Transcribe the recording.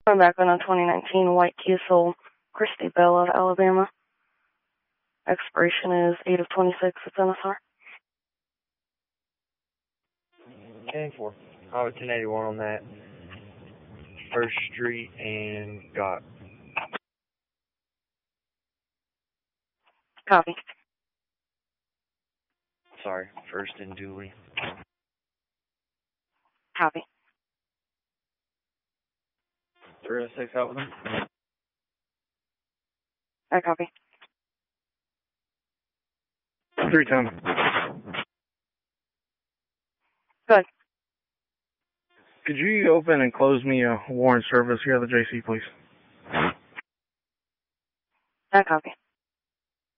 I'm back on a 2019 white Kia Soul, Christy Bell of Alabama. Expiration is 8 of 26. It's MSR. 10-4. Highway 1081 on that. First Street and got. Copy. Sorry, First and Dooley. Copy. 306 out with them. I copy. 310. Good. Could you open and close me a warrant service here at the JC, please? I copy.